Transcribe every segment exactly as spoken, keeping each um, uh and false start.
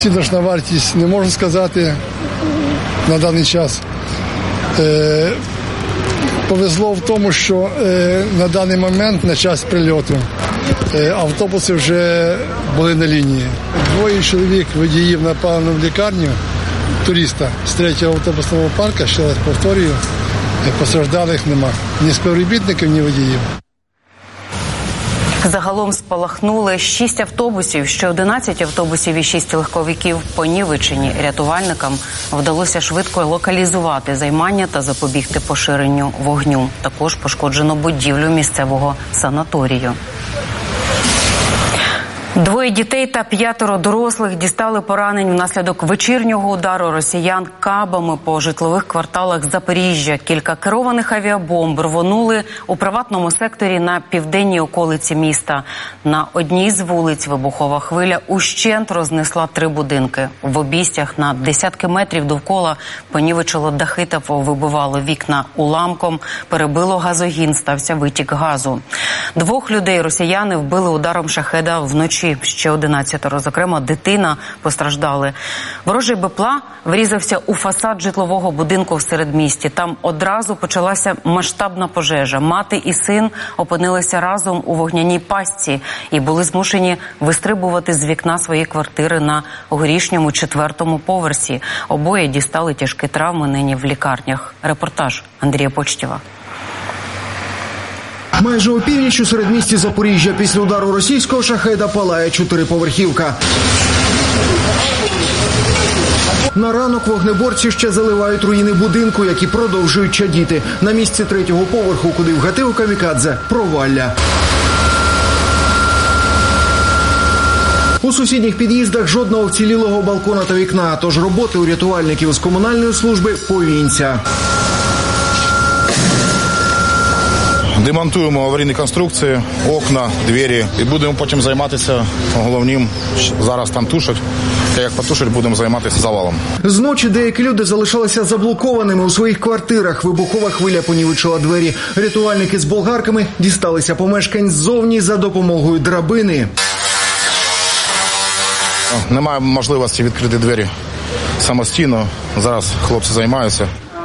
Оціночна вартість не можу сказати на даний час. Е, повезло в тому, що е, на даний момент, на час прильоту, е, автобуси вже були на лінії. Двоє чоловік водіїв направлено в лікарню туриста з третього автобусного парку, ще раз повторюю, постраждалих нема. Ні співробітників, ні водіїв. Загалом спалахнули шість автобусів, ще одинадцять автобусів і шість легковиків понівечені. Рятувальникам вдалося швидко локалізувати займання та запобігти поширенню вогню. Також пошкоджено будівлю місцевого санаторію. Двоє дітей та п'ятеро дорослих дістали поранень внаслідок вечірнього удару росіян кабами по житлових кварталах Запоріжжя. Кілька керованих авіабомб рвонули у приватному секторі на південній околиці міста. На одній з вулиць вибухова хвиля ущент рознесла три будинки. В обійстях на десятки метрів довкола понівечило дахи та повибивало вікна уламком, перебило газогін, стався витік газу. Двох людей росіяни вбили ударом шахеда вночі. Ще одинадцятеро, зокрема дитина, постраждали. Ворожий БПЛА врізався у фасад житлового будинку в середмісті. Там одразу почалася масштабна пожежа. Мати і син опинилися разом у вогняній пастці і були змушені вистрибувати з вікна своєї квартири на горішньому четвертому поверсі. Обоє дістали тяжкі травми, нині в лікарнях. Репортаж Андрія Почтєва. Майже опівніч у середмісті Запоріжжя після удару російського шахеда палає чотириповерхівка. На ранок вогнеборці ще заливають руїни будинку, які продовжують чадіти. На місці третього поверху, куди вгатив камікадзе, провалля. У сусідніх під'їздах жодного вцілілого балкона та вікна, тож роботи у рятувальників з комунальної служби повінця. Демонтуємо аварійні конструкції, окна, двері і будемо потім займатися головним. Зараз там тушать, а як потушать, будемо займатися завалом. Зночі деякі люди залишалися заблокованими у своїх квартирах. Вибухова хвиля понівечила двері. Рятувальники з болгарками дісталися помешкань ззовні за допомогою драбини. Немає можливості відкрити двері самостійно. Зараз хлопці займаються.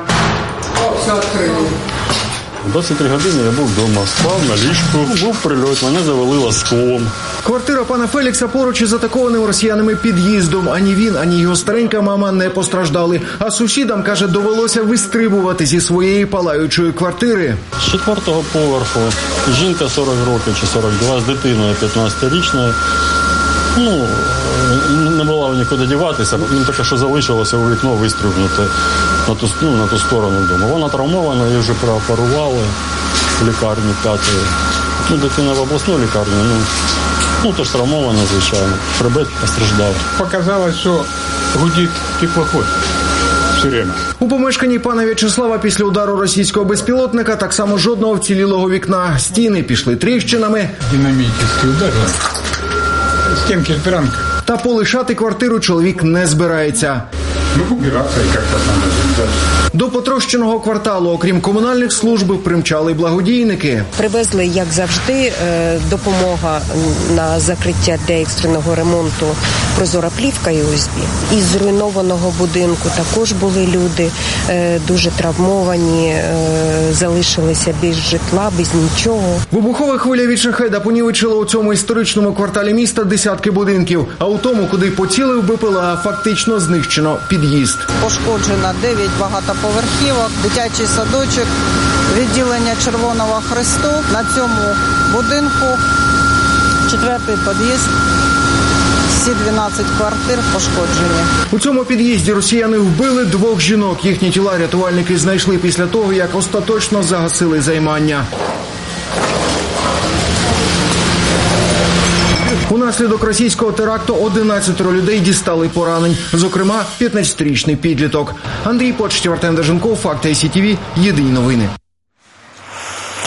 двадцять три години я був вдома, спав на ліжку, був прильот, мене завалило склом. Квартира пана Фелікса поруч із атакованим росіянами під'їздом. Ані він, ані його старенька мама не постраждали. А сусідам, каже, довелося вистрибувати зі своєї палаючої квартири. З четвертого поверху жінка сорок років чи сорок два з дитиною п'ятнадцятирічною. Ну, не було нікуди діватися, ну, таке, що залишилося у вікно вистрибнути на ту, ну, на ту сторону дому. Вона травмована, її вже прооперували в лікарні п'ятої. Ну, дитина в обласну лікарню, ну, ну то ж травмована, звичайно. Хребет постраждав. Показалось, що гудить теплоход. У помешканні пана В'ячеслава після удару російського безпілотника так само жодного вцілілого вікна. Стіни пішли тріщинами. Динамічний удар. Стінки з дранки. Та полишати квартиру чоловік не збирається. Ну, убиратися і як-то треба. До потрощеного кварталу, окрім комунальних служб, примчали благодійники. Привезли, як завжди, допомога на закриття для екстреного ремонту прозора плівка і О Ес Бі. Із зруйнованого будинку також були люди дуже травмовані, залишилися без житла, без нічого. Вибухова хвиля від шахеда понівечила у цьому історичному кварталі міста десятки будинків, а у тому, куди поцілив БПЛА, фактично знищено під'їзд. Пошкоджено дев'ять багатоповерхівок, дитячий садочок, відділення Червоного Хресту. На цьому будинку четвертий під'їзд, всі дванадцять квартир пошкоджені. У цьому під'їзді росіяни вбили двох жінок. Їхні тіла рятувальники знайшли після того, як остаточно загасили займання. Унаслідок російського теракту одинадцятеро людей дістали поранень, зокрема п'ятнадцятирічний підліток. Андрій Почтєв, Артем Деженков, Факти Ай Сі Ті Ві, єдині новини.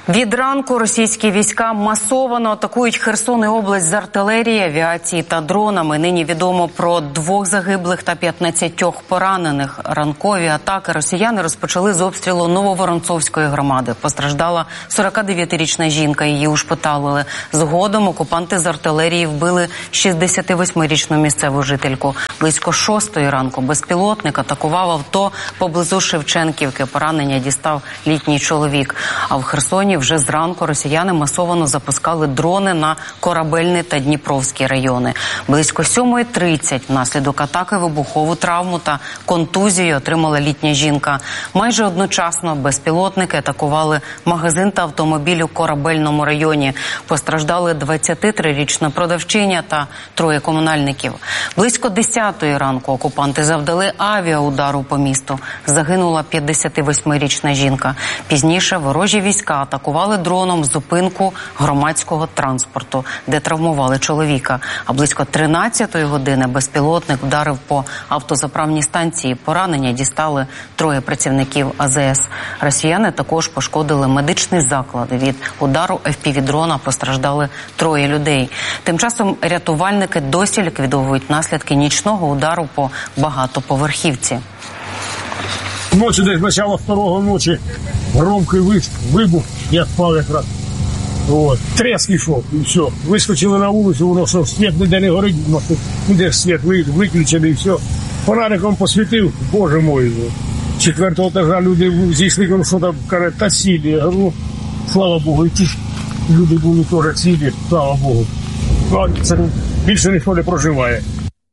Від ранку російські війська масово атакують Херсон і область з артилерії, авіації та дронами. Нині відомо про двох загиблих та п'ятнадцятьох поранених. Ранкові атаки росіяни розпочали з обстрілу Нововоронцовської громади. Постраждала сорокадев'ятирічна жінка, її ушпиталили. Згодом окупанти з артилерії вбили шістдесятивосьмирічну місцеву жительку. Близько шостої ранку безпілотник атакував авто поблизу Шевченківки. Поранення дістав літній чоловік. А в Херсоні вже зранку росіяни масово запускали дрони на Корабельний та Дніпровський райони. Близько сьомої тридцять внаслідок атаки вибухову травму та контузію отримала літня жінка. Майже одночасно безпілотники атакували магазин та автомобіль у Корабельному районі. Постраждали двадцятитрирічна продавчиня та троє комунальників. Близько десятої ранку окупанти завдали авіаудару по місту. Загинула п'ятдесятивосьмирічна жінка. Пізніше ворожі війська атакували дроном зупинку громадського транспорту, де травмували чоловіка. А близько тринадцятої години безпілотник вдарив по автозаправній станції. Поранення дістали троє працівників А З С. Росіяни також пошкодили медичний заклад. Від удару еф пі ві-дрона постраждали троє людей. Тим часом рятувальники досі ліквідовують наслідки нічного удару по багатоповерхівці. Ночі десь почало второго ночі громкий вибух, я впав якраз. От. Треск йшов, і все. Вискочили на вулицю, воно що, світ ніде не горить, ніде світ виключений, і все. Фонариком посвітив, боже мой. З четвертого етажа люди зійшли, що там, кажуть, та цілі. Я говорю, слава Богу, і ті люди були теж цілі, слава Богу. Це більше ніхто не проживає.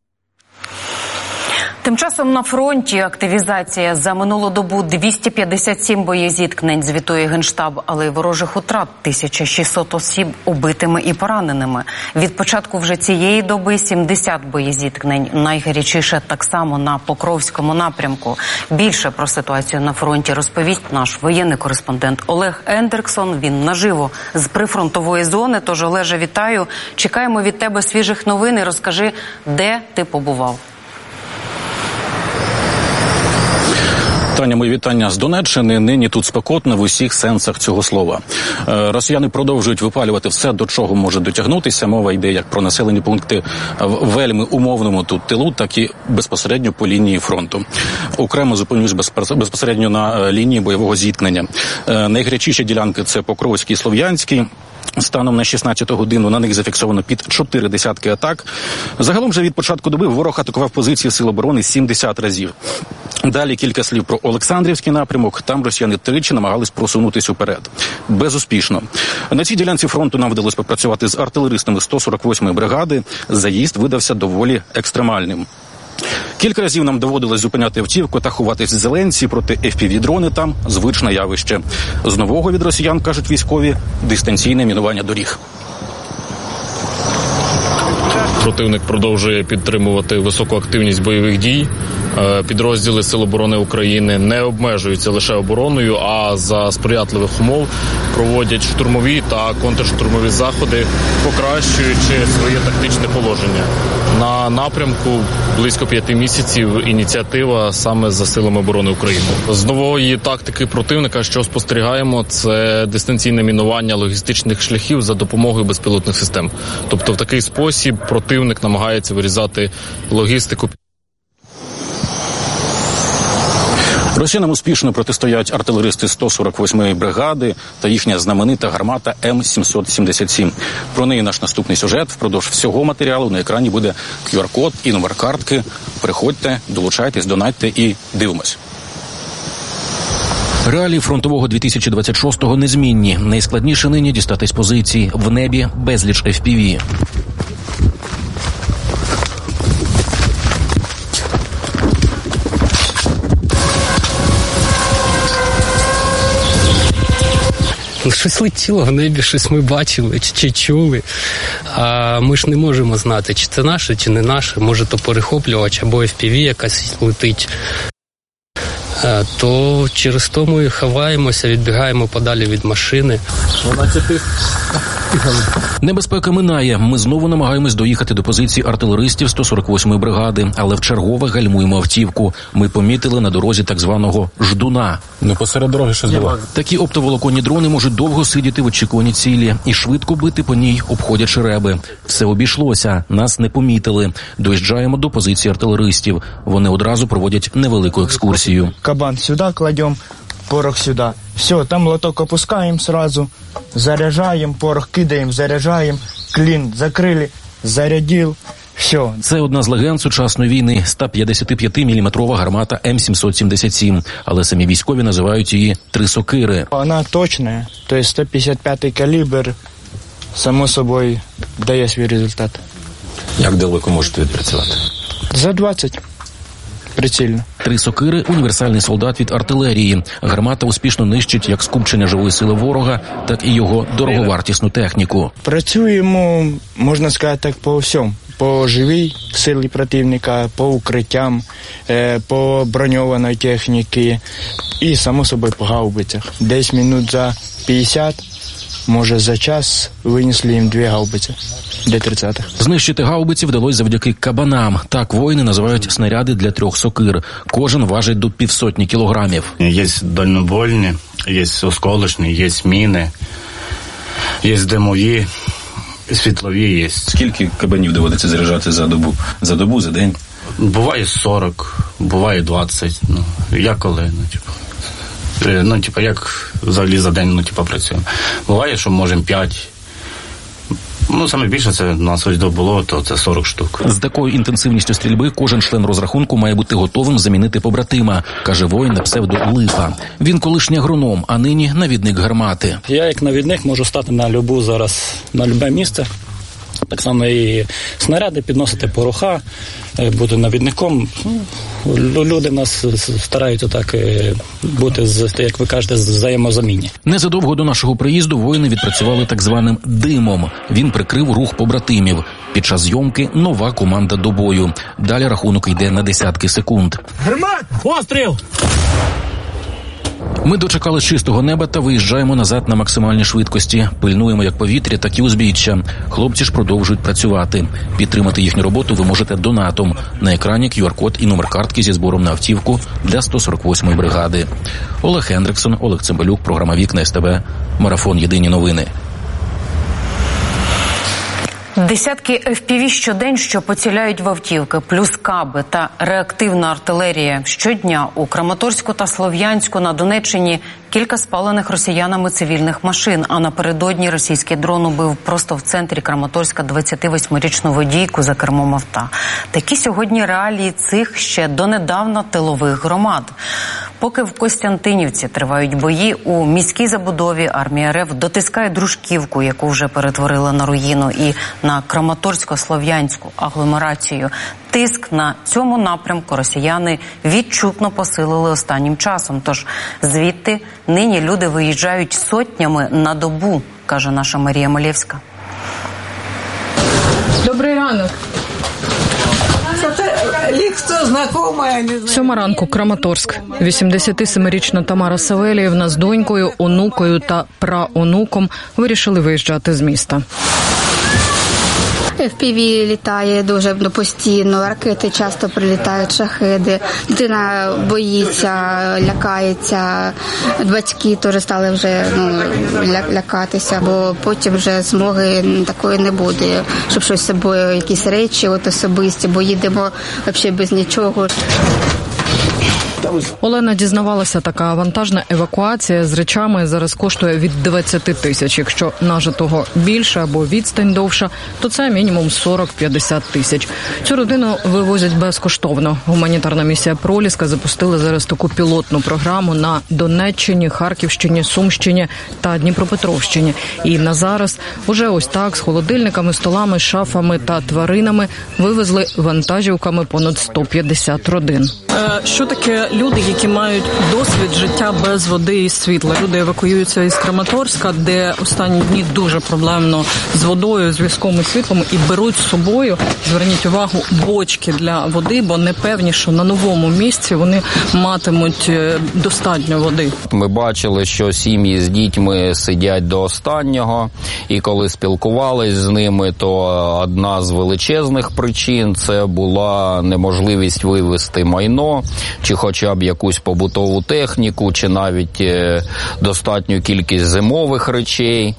Тим часом на фронті активізація. За минулу добу двісті п'ятдесят сім боєзіткнень, звітує Генштаб, але й ворожих утрат тисяча шістсот осіб убитими і пораненими. Від початку вже цієї доби сімдесят боєзіткнень. Найгарячіше так само на Покровському напрямку. Більше про ситуацію на фронті розповість наш воєнний кореспондент Олег Ендриксон. Він наживо з прифронтової зони. Тож, Олеже, вітаю. Чекаємо від тебе свіжих новин і розкажи, де ти побував. Таня, мої вітання з Донеччини. Нині тут спекотно в усіх сенсах цього слова. Росіяни продовжують випалювати все, до чого може дотягнутися. Мова йде як про населені пункти в вельми умовному тут тилу, так і безпосередньо по лінії фронту. Окремо зупинюсь безпосередньо на лінії бойового зіткнення. Найгарячіші ділянки – це Покровський і Слов'янський. Станом на шістнадцяту годину на них зафіксовано під чотири десятки атак. Загалом же від початку доби ворог атакував позиції Сил оборони сімдесят разів. Далі кілька слів про Олександрівський напрямок. Там росіяни тричі намагались просунутися вперед. Безуспішно. На цій ділянці фронту нам вдалося попрацювати з артилеристами сто сорок восьмої бригади. Заїзд видався доволі екстремальним. Кілька разів нам доводилось зупиняти автівку та ховатись в зеленці, проти еф пі ві-дрони там звичне явище. З нового від росіян, кажуть військові, дистанційне мінування доріг. Противник продовжує підтримувати високу активність бойових дій. Підрозділи Сил оборони України не обмежуються лише обороною, а за сприятливих умов проводять штурмові та контрштурмові заходи, покращуючи своє тактичне положення. На напрямку близько п'яти місяців ініціатива саме за Силами оборони України. З нової тактики противника, що спостерігаємо, це дистанційне мінування логістичних шляхів за допомогою безпілотних систем. Тобто в такий спосіб противник намагається вирізати логістику. Росіянам успішно протистоять артилеристи сто сорок восьмої бригади та їхня знаменита гармата М сімсот сімдесят сім. Про неї наш наступний сюжет. Впродовж всього матеріалу на екрані буде кю ар код і номер картки. Приходьте, долучайтесь, донатьте і дивимось. Реалії фронтового дві тисячі двадцять шостого незмінні. Найскладніше нині дістатись позиції. В небі безліч еф пі ві. Щось летіло в небі, щось ми бачили чи, чи чули. А ми ж не можемо знати, чи це наше, чи не наше. Може, то перехоплювач або еф пі ві якась летить. то через то ми ховаємося, відбігаємо подалі від машини. Небезпека минає. Ми знову намагаємось доїхати до позиції артилеристів сто сорок восьмої бригади, але вчергове гальмуємо автівку. Ми помітили на дорозі так званого ждуна. Ну, посеред дороги щось було. Такі оптоволоконні дрони можуть довго сидіти в очікуванні цілі і швидко бити по ній, обходячи реби. Все обійшлося. Нас не помітили. Доїжджаємо до позиції артилеристів. Вони одразу проводять невелику екскурсію. Кабан сюди кладемо, порох сюди. Все, там лоток опускаємо сразу, заряджаємо, порох кидаємо, заряджаємо, клін закрили, зарядив. Все. Це одна з легенд сучасної війни – сто п'ятдесятип'ятиміліметрова гармата М сімсот сімдесят сім. Але самі військові називають її «три сокири». Вона точна, тобто сто п'ятдесят п'ятий калібр, само собою, дає свій результат. Як далеко можете відпрацювати? За двадцять. Прицільно. «Три сокири» – універсальний солдат від артилерії. Гармата успішно нищить як скупчення живої сили ворога, так і його дороговартісну техніку. Працюємо, можна сказати так, по всьому. По живій силі противника, по укриттям, по броньованій техніці і, само собою, по гаубицях. Десь минут за п'ятдесят, може за час, винесли їм дві гаубиці. Д тридцять. Знищити гаубиці вдалося завдяки кабанам. Так воїни називають снаряди для трьох сокир. Кожен важить до півсотні кілограмів. Є дальнобойні, є осколочні, є міни, є димові, світлові є. Скільки кабанів доводиться заряджати за добу? За добу, за день? Буває сорок, буває двадцять. Ну, як коли, ну, типу. Ну, типу, як взагалі за день, ну, типу, працюємо. Буває, що можемо п'ять. Ну, саме більше це на сьогодні було, то це сорок штук. З такою інтенсивністю стрільби кожен член розрахунку має бути готовим замінити побратима, каже воїн на псевдо Липа. Він колишній агроном, а нині навідник гармати. Я як навідник можу стати на любу зараз, на любе місце. Так само і снаряди, підносити пороха, бути навідником. Люди в нас стараються так бути, як ви кажете, взаємозамінні. Незадовго до нашого приїзду воїни відпрацювали так званим димом. Він прикрив рух побратимів. Під час зйомки нова команда до бою. Далі рахунок йде на десятки секунд. Гармат! Постріл! Ми дочекали чистого неба та виїжджаємо назад на максимальній швидкості. Пильнуємо як повітря, так і узбіччя. Хлопці ж продовжують працювати. Підтримати їхню роботу ви можете донатом. На екрані ку ар код і номер картки зі збором на автівку для сто сорок восьмої бригади. Олег Хендриксон, Олег Цимбалюк, програма «Вікна ес те бе». Марафон «Єдині новини». Десятки еф пі ві щодень, що поціляють в автівки, плюс каби та реактивна артилерія. Щодня у Краматорську та Слов'янську на Донеччині кілька спалених росіянами цивільних машин, а напередодні російський дрон убив просто в центрі Краматорська двадцятивосьмирічну водійку за кермом авто. Такі сьогодні реалії цих ще донедавна тилових громад. Поки в Костянтинівці тривають бої, у міській забудові армія РФ дотискає Дружківку, яку вже перетворила на руїну, і на Краматорсько-Слов'янську агломерацію. Тиск на цьому напрямку росіяни відчутно посилили останнім часом. Тож звідти нині люди виїжджають сотнями на добу, каже наша Марія Малєвська. Добрий ранок. Сьома ранку, Краматорськ. вісімдесятисемирічна Тамара Савеліївна з донькою, онукою та праонуком вирішили виїжджати з міста. еф пі ві літає дуже ну, постійно, ракети часто прилітають, шахеди. Дитина боїться, лякається. Батьки теж стали вже ну, ля- лякатися, бо потім вже змоги такої не буде, щоб щось з собою, якісь речі от особисті, бо їдемо взагалі без нічого. Олена дізнавалася, така вантажна евакуація з речами зараз коштує від двадцяти тисяч. Якщо нажитого більше або відстань довша, то це мінімум сорок-п'ятдесят тисяч. Цю родину вивозять безкоштовно. Гуманітарна місія «Проліска» запустила зараз таку пілотну програму на Донеччині, Харківщині, Сумщині та Дніпропетровщині. І на зараз уже ось так з холодильниками, столами, шафами та тваринами вивезли вантажівками понад сто п'ятдесят родин. Що таке люди, які мають досвід життя без води і світла? Люди евакуюються із Краматорська, де останні дні дуже проблемно з водою, зв'язком і світлом, і беруть з собою, зверніть увагу, бочки для води, бо не певні, що на новому місці вони матимуть достатньо води. Ми бачили, що сім'ї з дітьми сидять до останнього, і коли спілкувались з ними, то одна з величезних причин – це була неможливість вивезти майно, чи хоча б якусь побутову техніку, чи навіть достатню кількість зимових речей.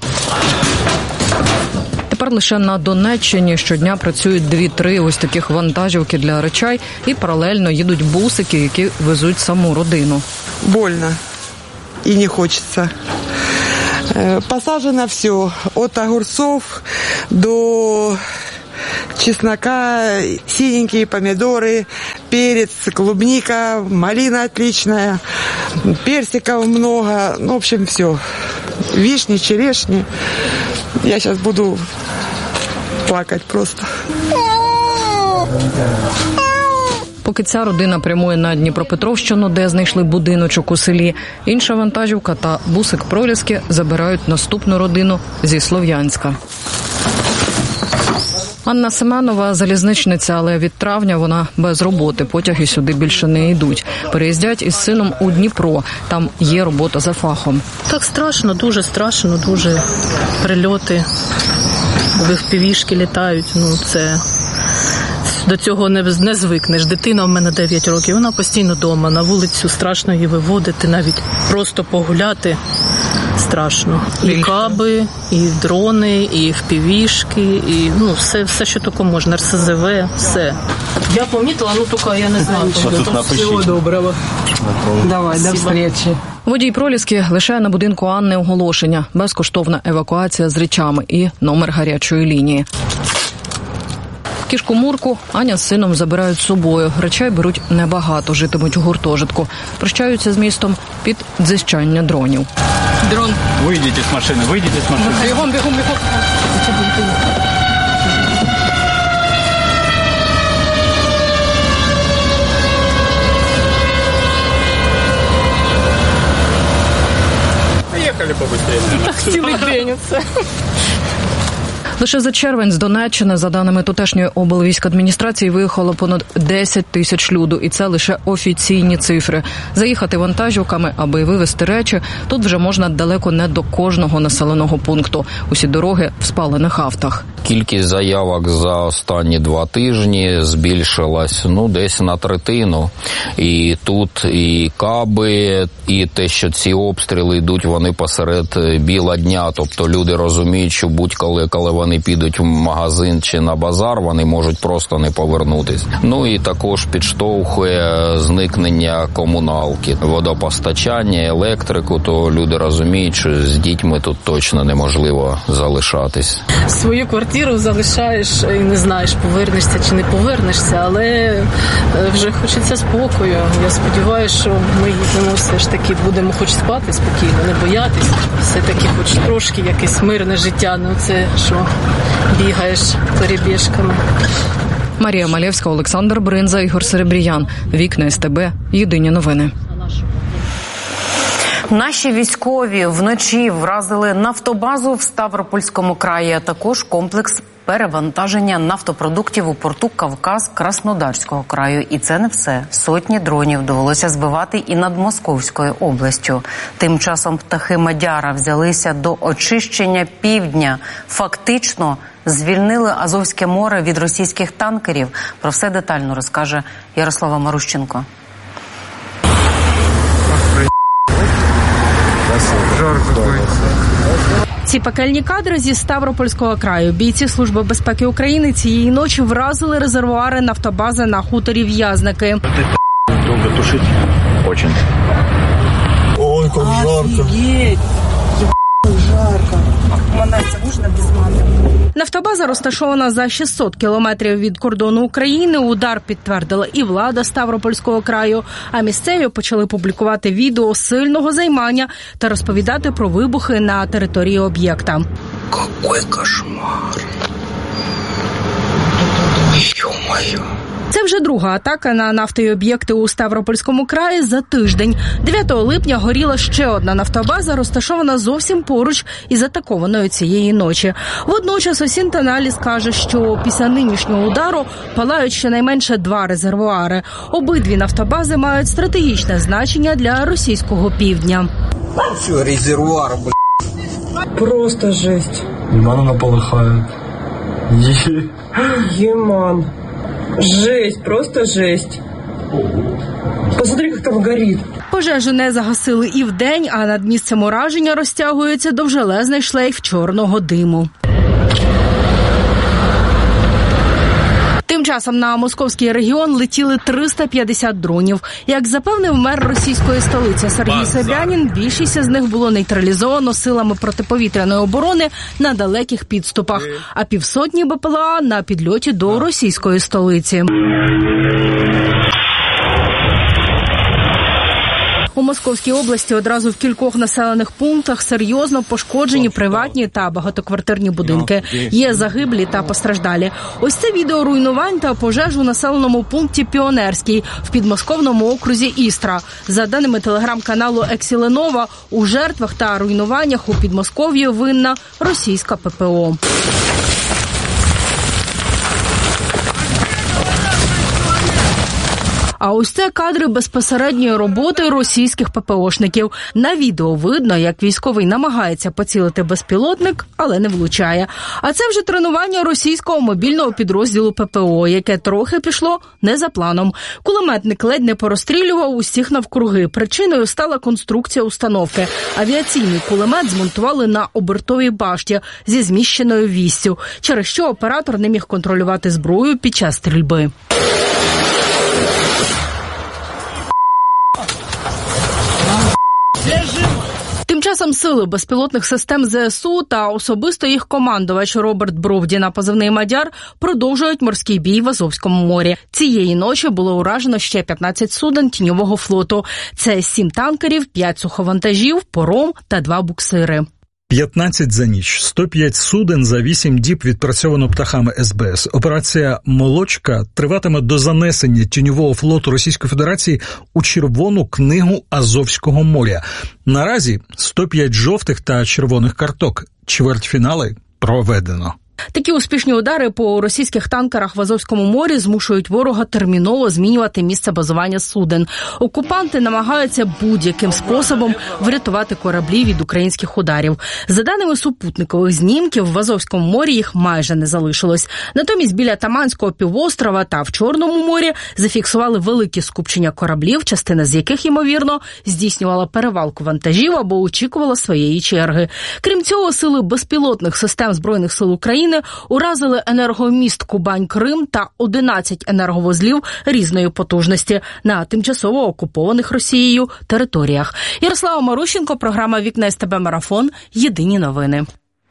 Тепер лише на Донеччині щодня працюють дві-три ось таких вантажівки для речей і паралельно їдуть бусики, які везуть саму родину. Больно і не хочеться. Посажено все, від огурців до чеснока, синенькие помидоры, перец, клубника, малина отличная, персиков много, ну, в общем, все. Вишни, черешни. Я сейчас буду плакать просто. Поки ця родина прямує на Дніпропетровщину, де знайшли будиночок у селі, інша вантажівка та бусик Проліски забирають наступну родину зі Слов'янська. Анна Семенова – залізничниця, але від травня вона без роботи. Потяги сюди більше не йдуть. Переїздять із сином у Дніпро. Там є робота за фахом. Так страшно, дуже страшно, дуже прильоти. Впівішки літають, ну це... До цього не, не звикнеш. Дитина в мене дев'ять років, вона постійно вдома, на вулицю страшно її виводити, навіть просто погуляти страшно. І каби, і дрони, і впівішки, і ну, все, все, що тільки можна, РСЗВ, все. Я помітила, ну тільки я не знаю. Всього доброго. Давай, до зустрічі. Водій Проліски лишає на будинку Анни оголошення. Безкоштовна евакуація з речами і номер гарячої лінії. Кішку-мурку Аня з сином забирають з собою. Речей беруть небагато, житимуть у гуртожитку. Прощаються з містом під дзищання дронів. Дрон. Вийдіть з машини, вийдіть з машини. Бігом, бігом, бігом. Поїхали побыстрее. Так, цілий день оце. Лише за червень з Донеччини, за даними тутешньої облвійськадміністрації, виїхало понад десять тисяч люду. І це лише офіційні цифри. Заїхати вантажівками, аби вивезти речі, тут вже можна далеко не до кожного населеного пункту. Усі дороги в спалених автах. Кількість заявок за останні два тижні збільшилась, ну, десь на третину. І тут і каби, і те, що ці обстріли йдуть, вони посеред біла дня. Тобто люди розуміють, що будь-коли, коли вони підуть в магазин чи на базар, вони можуть просто не повернутись. Ну і також підштовхує зникнення комуналки, водопостачання, електрику, то люди розуміють, що з дітьми тут точно неможливо залишатись. Свою квартиру залишаєш і не знаєш, повернешся чи не повернешся, але вже хочеться спокою. Я сподіваюся, що ми їдемо все ж таки, будемо хоч спати спокійно, не боятись. Все-таки хоч трошки якесь мирне життя, ну це що бігаєш перебіжками. Марія Малєвська, Олександр Бринза, Ігор Серебріян. Вікна СТБ. Єдині новини. Наші військові вночі вразили нафтобазу в Ставропольському краї, а також комплекс перевантаження нафтопродуктів у порту Кавказ Краснодарського краю. І це не все. Сотні дронів довелося збивати і над Московською областю. Тим часом птахи Мадяра взялися до очищення півдня. Фактично звільнили Азовське море від російських танкерів. Про все детально розкаже Ярослава Марущенко. Ці пекельні кадри зі Ставропольського краю. Бійці Служби безпеки України цієї ночі вразили резервуари нафтобази на хуторі В'язники. Довго тушить? Очень. Ой, як жарко. Офігеть. Жарко. Монеться можна без мене? Нафтобаза розташована за шістсот кілометрів від кордону України. Удар підтвердила і влада Ставропольського краю. А місцеві почали публікувати відео сильного займання та розповідати про вибухи на території об'єкта. Какой кошмар! Ё-моё! Це вже друга атака на нафтові об'єкти у Ставропольському краї за тиждень. дев'ятого липня горіла ще одна нафтобаза, розташована зовсім поруч із атакованою цієї ночі. Водночас Осінт-Аналіз каже, що після нинішнього удару палають щонайменше два резервуари. Обидві нафтобази мають стратегічне значення для російського півдня. Все, резервуар, блядь. Просто жесть. Ебан она полыхает. Еман. Жесть, просто жесть. Посмотри, как там горит. Пожежу не загасили і вдень, а над місцем ураження розтягується довжелезний шлейф чорного диму. Тим часом на московський регіон летіли триста п'ятдесят дронів. Як запевнив мер російської столиці Сергій Собянін, більшість з них було нейтралізовано силами протиповітряної оборони на далеких підступах, а півсотні БПЛА на підльоті до російської столиці. У Московській області одразу в кількох населених пунктах серйозно пошкоджені приватні та багатоквартирні будинки. Є загиблі та постраждалі. Ось це відео руйнувань та пожеж у населеному пункті Піонерський в підмосковному окрузі Істра. За даними телеграм-каналу Ексіленова, у жертвах та руйнуваннях у Підмосков'ї винна російська ППО. А ось це кадри безпосередньої роботи російських ППОшників. На відео видно, як військовий намагається поцілити безпілотник, але не влучає. А це вже тренування російського мобільного підрозділу ППО, яке трохи пішло не за планом. Кулеметник ледь не порозстрілював усіх навкруги. Причиною стала конструкція установки. Авіаційний кулемет змонтували на обертовій башті зі зміщеною віссю, через що оператор не міг контролювати зброю під час стрільби. Тим часом сили безпілотних систем ЗСУ та особисто їх командувач Роберт Бровді на позивний «Мадяр» продовжують морський бій в Азовському морі. Цієї ночі було уражено ще п'ятнадцять суден тіньового флоту. Це сім танкерів, п'ять суховантажів, паром та два буксири. п'ятнадцять за ніч, сто п'ять суден за вісім діб відпрацьовано птахами ес бе ес. Операція «Молочка» триватиме до занесення тіньового флоту Російської Федерації у Червону книгу Азовського моря. Наразі сто п'ять жовтих та червоних карток. Чвертьфінали проведено. Такі успішні удари по російських танкерах в Азовському морі змушують ворога терміново змінювати місце базування суден. Окупанти намагаються будь-яким способом врятувати кораблі від українських ударів. За даними супутникових знімків, в Азовському морі їх майже не залишилось. Натомість біля Таманського півострова та в Чорному морі зафіксували великі скупчення кораблів, частина з яких, ймовірно, здійснювала перевалку вантажів або очікувала своєї черги. Крім цього, сили безпілотних систем Збройних сил України уразили енергоміст Кубань-Крим та одинадцять енерговузлів різної потужності на тимчасово окупованих Росією територіях. Ярослава Марущенко, програма «Вікна ес те бе Марафон». Єдині новини.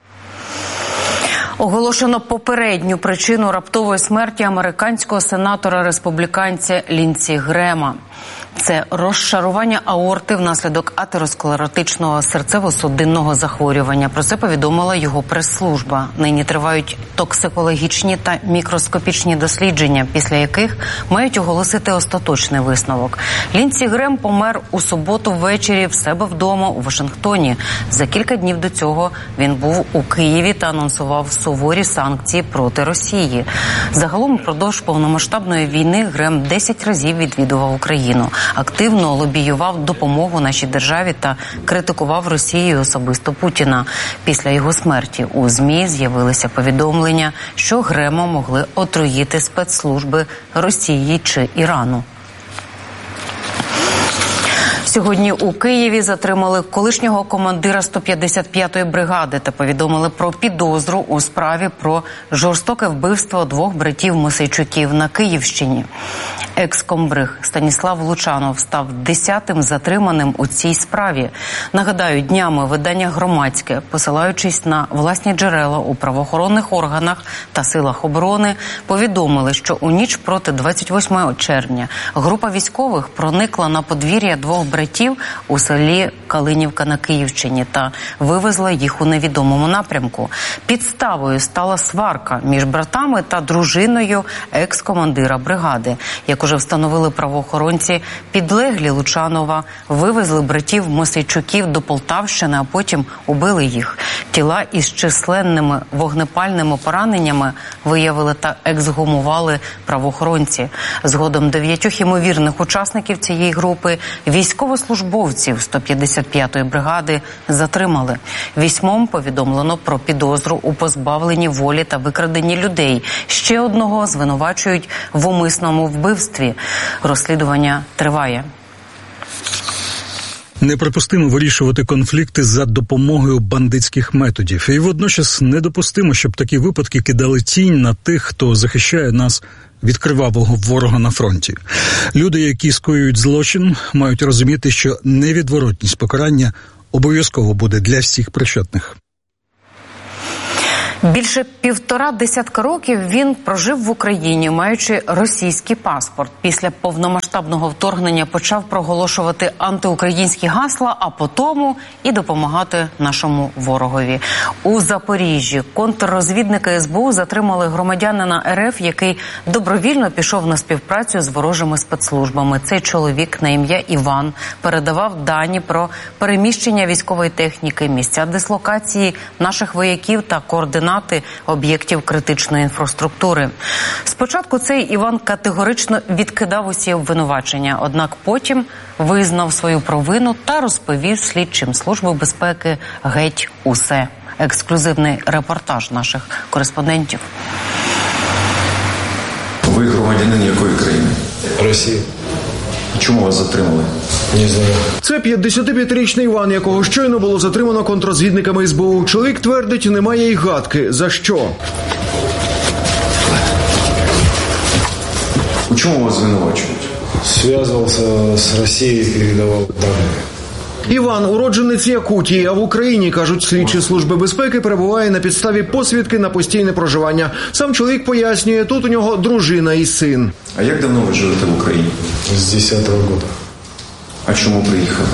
Оголошено попередню причину раптової смерті американського сенатора-республіканця Лінсі Грема. Це розшарування аорти внаслідок атеросклеротичного серцево-судинного захворювання. Про це повідомила його прес-служба. Нині тривають токсикологічні та мікроскопічні дослідження, після яких мають оголосити остаточний висновок. Лінсі Грем помер у суботу ввечері в себе вдома у Вашингтоні. За кілька днів до цього він був у Києві та анонсував суворі санкції проти Росії. Загалом упродовж повномасштабної війни Грем десять разів відвідував Україну. Активно лобіював допомогу нашій державі та критикував Росію особисто Путіна. Після його смерті у ЗМІ з'явилися повідомлення, що Грема могли отруїти спецслужби Росії чи Ірану. Сьогодні у Києві затримали колишнього командира сто п'ятдесят п'ятої бригади та повідомили про підозру у справі про жорстоке вбивство двох братів Мосейчуків на Київщині. Екс-комбриг Станіслав Лучанов став десятим затриманим у цій справі. Нагадаю, днями видання «Громадське», посилаючись на власні джерела у правоохоронних органах та силах оборони, повідомили, що у ніч проти двадцять восьмого червня група військових проникла на подвір'я двох братів у селі Калинівка на Київщині та вивезла їх у невідомому напрямку. Підставою стала сварка між братами та дружиною екс-командира бригади. Як уже встановили правоохоронці, підлеглі Лучанова вивезли братів Мосейчуків до Полтавщини, а потім убили їх. Тіла із численними вогнепальними пораненнями виявили та ексгумували правоохоронці. Згодом дев'ятьох ймовірних учасників цієї групи військовослужбовців сто п'ятдесят п'ятої бригади затримали. Вісьмом повідомлено про підозру у позбавленні волі та викраденні людей. Ще одного звинувачують в умисному вбивстві. Розслідування триває. Неприпустимо вирішувати конфлікти за допомогою бандитських методів. І водночас недопустимо, щоб такі випадки кидали тінь на тих, хто захищає нас від кривавого ворога на фронті. Люди, які скоюють злочин, мають розуміти, що невідворотність покарання обов'язково буде для всіх причетних. Більше півтора десятка років він прожив в Україні, маючи російський паспорт. Після повномасштабного вторгнення почав проголошувати антиукраїнські гасла, а потому і допомагати нашому ворогові. У Запоріжжі контррозвідники ес бе у затримали громадянина ер еф, який добровільно пішов на співпрацю з ворожими спецслужбами. Цей чоловік на ім'я Іван передавав дані про переміщення військової техніки, місця дислокації наших вояків та координати об'єктів критичної інфраструктури. Спочатку цей Іван категорично відкидав усі обвинувачення, однак потім визнав свою провину та розповів слідчим Служби безпеки геть усе. Ексклюзивний репортаж наших кореспондентів. Ви громадянин якої країни? Росії. Чому вас затримали? Не знаю. Це п'ятдесятип'ятирічний Іван, якого щойно було затримано контррозвідниками ес бе у. Чоловік твердить, немає й гадки. За що? У чому вас звинувачують? Зв'язувався з Росією і передавав дані. Іван – уродженець Якутії, а в Україні, кажуть слідчі Служби безпеки, перебуває на підставі посвідки на постійне проживання. Сам чоловік пояснює, тут у нього дружина і син. А як давно ви живете в Україні? З десятого року. А чому приїхали?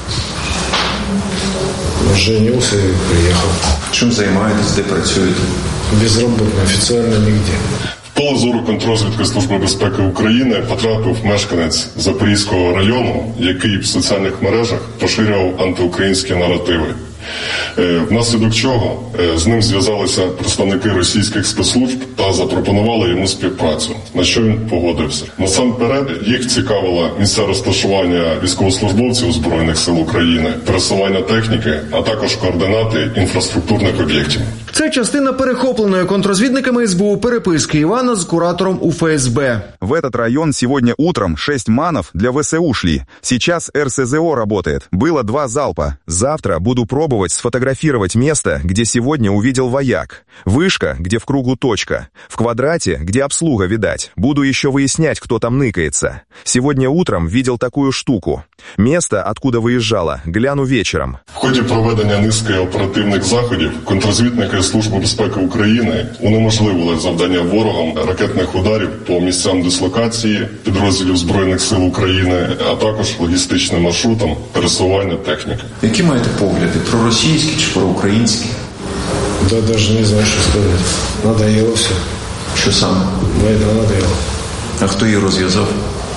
Женився і приїхав. Чим займаєтесь, де працюєте? Безробітно, офіційно нігде. В поле зору контррозвідки Служби безпеки України потрапив мешканець Запорізького району, який в соціальних мережах поширював антиукраїнські наративи. Внаслідок чого з ним зв'язалися представники російських спецслужб та запропонували йому співпрацю, на що він погодився. Насамперед їх цікавило місця розташування військовослужбовців Збройних сил України, пересування техніки, а також координати інфраструктурних об'єктів. Це частина перехопленої контррозвідниками ес бе у переписки Ивана с куратором у эф эс бэ. В этот район сегодня утром шесть манов для вэ эс у шли. Сейчас эр эс зэ о работает. Было два залпа. Завтра буду пробовать сфотографировать место, где сегодня увидел вояк. Вышка, где в кругу точка. В квадрате, где обслуга видать. Буду еще выяснять, кто там ныкается. Сегодня утром видел такую штуку. Место, откуда выезжала, гляну вечером. В ході проведення низки оперативних заходів контррозвідники Служби безпеки України унеможливили завдання ворогам ракетних ударів по місцям дислокації підрозділів Збройних сил України, а також логістичним маршрутам пересування техніки. Які маєте погляди? Проросійські чи проукраїнські? Да, даже не знаю, що сказати. Надоело все. Що саме? Війна надоела. А хто її розв'язав?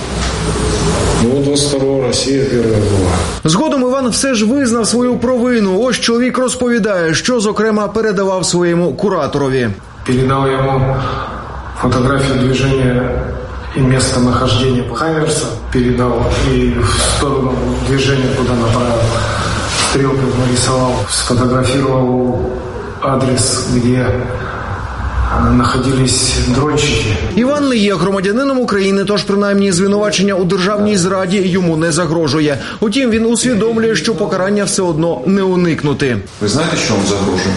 Ну, двадцять другого Росія перша була. Згодом Іван все ж визнав свою провину. Ось чоловік розповідає, що, зокрема, передавав своєму кураторові. Передав йому фотографію движення и местонахождение Хайверса, передал и в сторону движения, куда направил, стрелкой нарисовал, сфотографировал адрес, где находились дронщики. Іван не є громадянином України, тож принаймні звинувачення у державній зраді йому не загрожує. Утім, він усвідомлює, що покарання все одно не уникнути. Ви знаєте, що вам загрожує?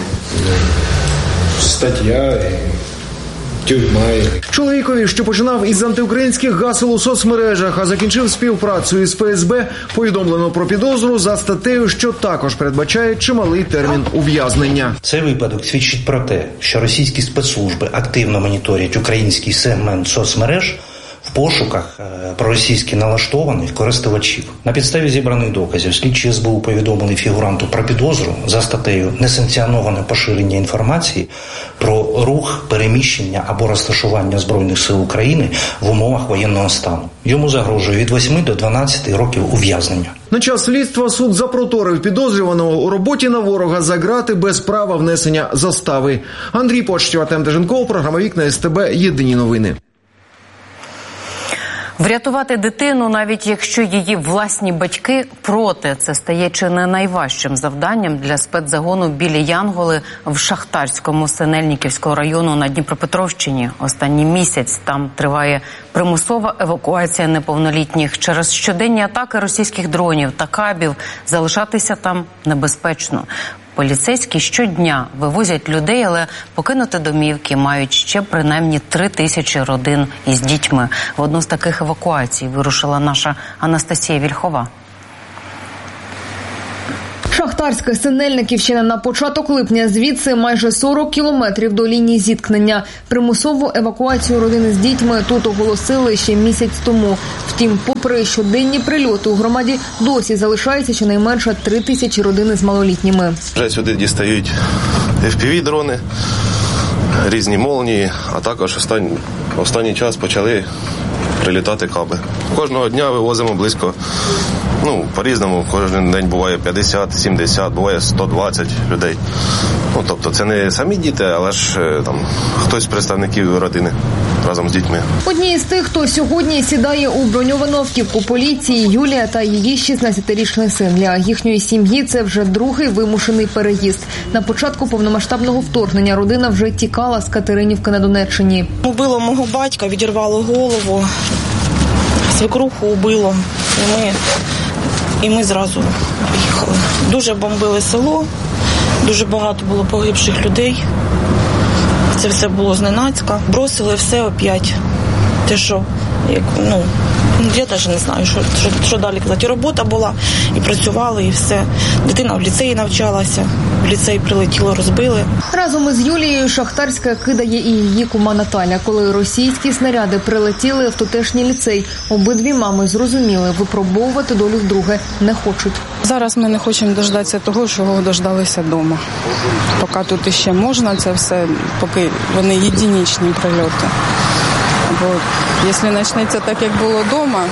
Стаття і тюрма. Чоловікові, що починав із антиукраїнських гасел у соцмережах, а закінчив співпрацю із еф ес бэ, повідомлено про підозру за статтею, що також передбачає чималий термін ув'язнення. Цей випадок свідчить про те, що російські спецслужби активно моніторять український сегмент соцмереж, в пошуках проросійськи налаштованих користувачів. На підставі зібраних доказів слідчі ес бе у повідомили фігуранту про підозру за статтею «Несанкціоноване поширення інформації про рух, переміщення або розташування Збройних сил України в умовах воєнного стану». Йому загрожує від восьми до дванадцяти років ув'язнення. На час слідства суд запроторив підозрюваного у роботі на ворога за ґрати без права внесення застави. Андрій Почтів, Артем Деженков, програма «Вікна ес те бе», єдині новини. Врятувати дитину, навіть якщо її власні батьки проти, це стає чи не найважчим завданням для спецзагону «Білі Янголи» в Шахтарському Синельниківського району на Дніпропетровщині. Останній місяць там триває примусова евакуація неповнолітніх. Через щоденні атаки російських дронів та кабів залишатися там небезпечно. Поліцейські щодня вивозять людей, але покинути домівки мають ще принаймні три тисячі родин із дітьми. В одну з таких евакуацій вирушила наша Анастасія Вільхова. Шахтарська Синельниківщина. На початок липня звідси майже сорок кілометрів до лінії зіткнення. Примусову евакуацію родини з дітьми тут оголосили ще місяць тому. Втім, попри щоденні прильоти у громаді, досі залишається щонайменше три тисячі родин з малолітніми. Вже сюди дістають еф пі ві-дрони, різні молнії, а також останній, останній час почали прилітати каби. Кожного дня вивозимо близько, ну, по-різному, кожен день буває п'ятдесят, сімдесят, буває сто двадцять людей. Ну, тобто це не самі діти, але ж там хтось з представників родини разом з дітьми. Одні з тих, хто сьогодні сідає у броньовану автівку поліції, Юлія та її шістнадцятирічний син. Для їхньої сім'ї це вже другий вимушений переїзд. На початку повномасштабного вторгнення родина вже тікала з Катеринівки на Донеччині. Убило мого батька, відірвало голову, свекруху убило, і ми, і ми зразу поїхали. Дуже бомбили село, дуже багато було погибших людей. Це все було зненацька. Бросили все опять. Те, що, як, ну, я теж не знаю, що, що, що далі казати. І робота була, і працювали, і все. Дитина в ліцеї навчалася, в ліцей прилетіло, розбили. Разом із Юлією Шахтарська кидає і її кума Наталя. Коли російські снаряди прилетіли в тутешній ліцей, обидві мами зрозуміли, випробовувати долю вдруге не хочуть. Зараз ми не хочемо дождатися того, чого дождалися вдома. Поки тут іще можна це все, поки вони єдиничні прильоти. Бо якщо почнеться так, як було вдома,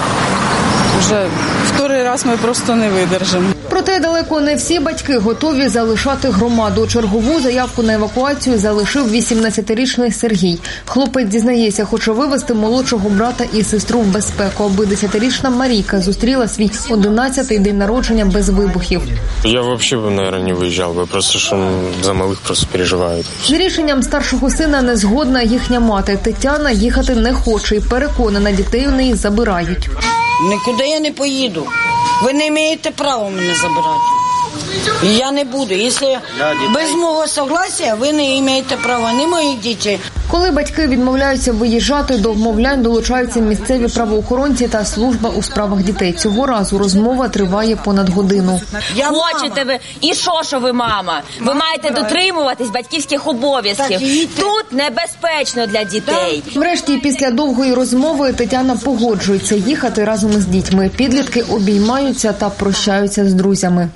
вже вторий раз ми просто не видержимо. Проте далеко не всі батьки готові залишати громаду. Чергову заявку на евакуацію залишив вісімнадцятирічний Сергій. Хлопець, дізнається, хоче вивезти молодшого брата і сестру в безпеку, аби десятирічна Марійка зустріла свій одинадцятий день народження без вибухів. Я взагалі, мабуть, не виїжджав би, просто що за малих просто переживають. З рішенням старшого сина не згодна їхня мати. Тетяна їхати не хоче і переконана, дітей у неї забирають. Нікуди я не поїду. Ви не маєте права мене забирати. Я не буду. Якщо без мого согласия, ви не маєте права, не моїх дітей. Коли батьки відмовляються виїжджати, до вмовлянь долучаються місцеві правоохоронці та служба у справах дітей. Цього разу розмова триває понад годину. Я Хочете ви, і що, що ви, мама? Ви маєте дотримуватись батьківських обов'язків. Тут небезпечно для дітей. Врешті, після довгої розмови, Тетяна погоджується їхати разом із дітьми. Підлітки обіймаються та прощаються з друзями.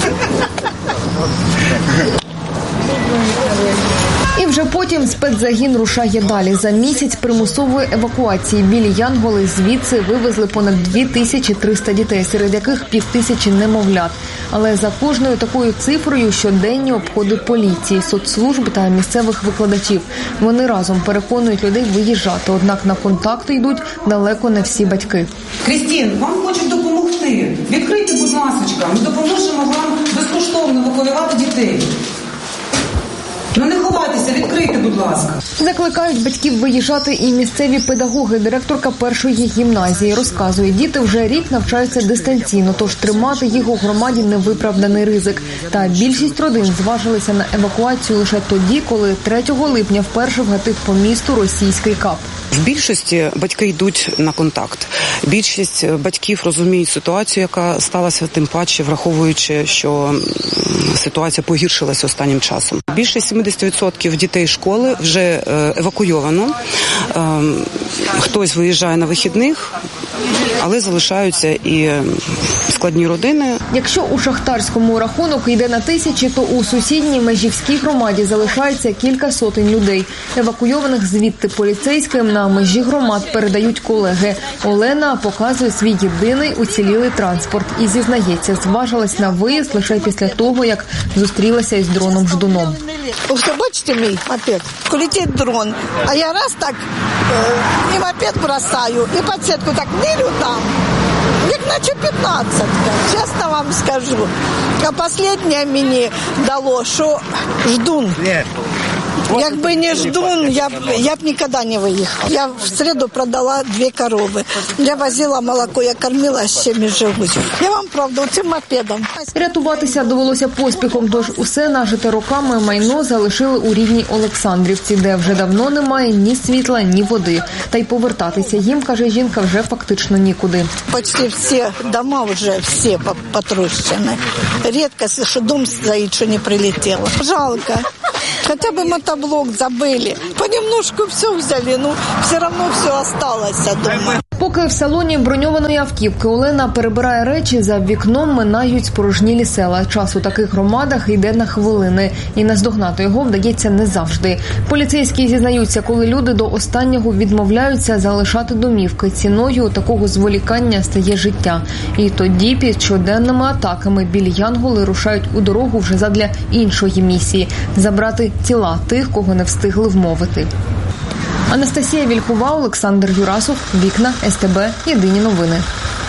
І вже потім спецзагін рушає далі. За місяць примусової евакуації «Білі Янголи» звідси вивезли понад дві тисячі триста дітей, серед яких півтисячі немовлят. Але за кожною такою цифрою щоденні обходи поліції, соцслужб та місцевих викладачів. Вони разом переконують людей виїжджати, однак на контакти йдуть далеко не всі батьки. Крістін, вам хочуть допомогти. Відкрийте, будь ласка, ми допоможемо вам безкоштовно евакуювати дітей. Ну не ховайтеся, відкрийте, будь ласка. Закликають батьків виїжджати і місцеві педагоги. Директорка першої гімназії розказує, діти вже рік навчаються дистанційно, тож тримати їх у громаді невиправданий ризик. Та більшість родин зважилися на евакуацію лише тоді, коли третього липня вперше вгатив по місту російський кап. В більшості батьки йдуть на контакт. Більшість батьків розуміють ситуацію, яка сталася, тим паче враховуючи, що ситуація погіршилася останнім часом. Більше сімдесят відсотків відсотків дітей школи вже евакуйовано. Хтось виїжджає на вихідних, але залишаються і складні родини. Якщо у шахтарському рахунок йде на тисячі, то у сусідній Межівській громаді залишається кілька сотень людей. Евакуйованих звідти поліцейським на межі громад передають колеги. Олена показує свій єдиний уцілілий транспорт і зізнається, зважилась на виїзд лише після того, як зустрілася із дроном Ждуном. Ось, бачите мій мопед? Летить дрон, а я раз так е, і мопед бросаю, і подсетку так нирю там. Як наче п'ятнадцятка, чесно вам скажу. А останнє мені дало, що Ждун. Якби не Ждун, я б, я б ніколи не виїхала. Я в середу продала дві корови. Я возила молоко, я кормила ще міжжевузів. Я вам правда, цим мопедом. Рятуватися довелося поспіхом, тож усе нажите роками майно залишили у рідній Олександрівці, де вже давно немає ні світла, ні води. Та й повертатися їм, каже жінка, вже фактично нікуди. Почти всі дома вже всі потрощені. Рідко, що дом стоїть, що не прилетіло. Жалко. Хотя бы мотоблок забыли. Понемножку все взяли, ну все равно все осталось дома. Поки в салоні броньованої автівки Олена перебирає речі, за вікном минають спорожнілі села. Час у таких громадах йде на хвилини. І наздогнати його вдається не завжди. Поліцейські зізнаються, коли люди до останнього відмовляються залишати домівки. Ціною такого зволікання стає життя. І тоді під щоденними атаками білі янголи рушають у дорогу вже задля іншої місії – забрати тіла тих, кого не встигли вмовити. Анастасія Вількова, Олександр Юрасов, Вікна, ес те бе, Єдині новини.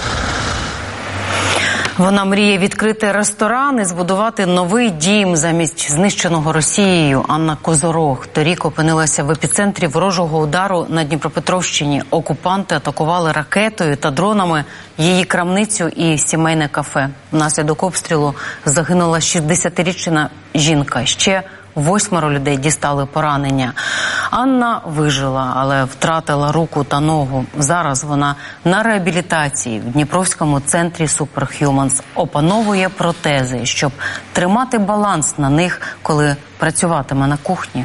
Вона мріє відкрити ресторан і збудувати новий дім замість знищеного Росією. Анна Козорог торік опинилася в епіцентрі ворожого удару на Дніпропетровщині. Окупанти атакували ракетою та дронами її крамницю і сімейне кафе. Внаслідок обстрілу загинула шістдесятирічна жінка. Ще восьмеро людей дістали поранення. Анна вижила, але втратила руку та ногу. Зараз вона на реабілітації в Дніпровському центрі Superhumans. Опановує протези, щоб тримати баланс на них, коли працюватиме на кухні.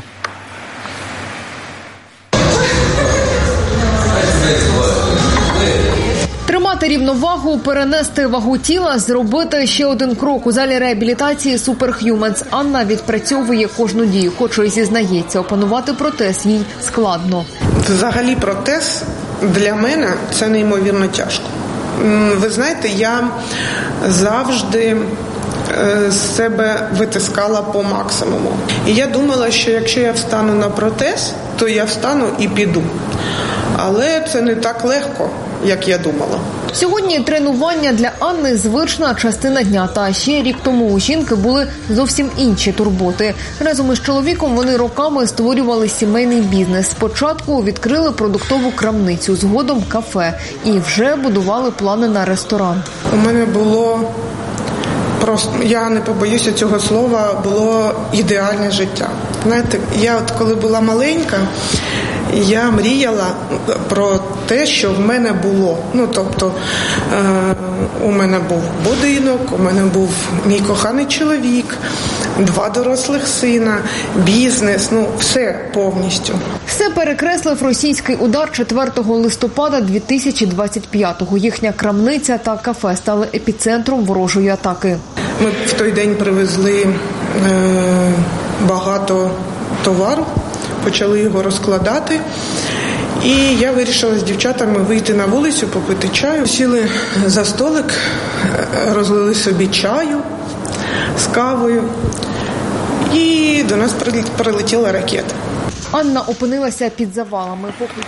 Тримати рівновагу, перенести вагу тіла, зробити ще один крок у залі реабілітації Superhumans. Анна відпрацьовує кожну дію, хоч і зізнається, опанувати протез їй складно. Взагалі протез для мене це неймовірно тяжко. Ви знаєте, я завжди з себе витискала по максимуму. І я думала, що якщо я встану на протез, то я встану і піду. Але це не так легко, як я думала. Сьогодні тренування для Анни – звична частина дня. Та ще рік тому у жінки були зовсім інші турботи. Разом із чоловіком вони роками створювали сімейний бізнес. Спочатку відкрили продуктову крамницю, згодом кафе. І вже будували плани на ресторан. У мене було, просто, я не побоюся цього слова, було ідеальне життя. Знаєте, я от коли була маленька, я мріяла про те, що в мене було. Ну, тобто, е, у мене був будинок, у мене був мій коханий чоловік, два дорослих сина, бізнес, ну, все повністю. Все перекреслив російський удар четвертого листопада дві тисячі двадцять п'ятого. Їхня крамниця та кафе стали епіцентром ворожої атаки. Ми в той день привезли е, багато товару, почали його розкладати. І я вирішила з дівчатами вийти на вулицю, попити чаю. Сіли за столик, розлили собі чаю з кавою. І до нас прилетіла ракета. Анна опинилася під завалами.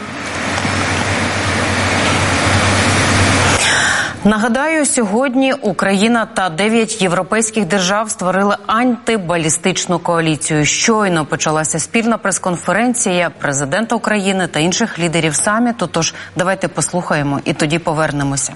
Нагадаю, сьогодні Україна та дев'ять європейських держав створили антибалістичну коаліцію. Щойно почалася спільна прес-конференція президента України та інших лідерів саміту. Тож давайте послухаємо і тоді повернемося.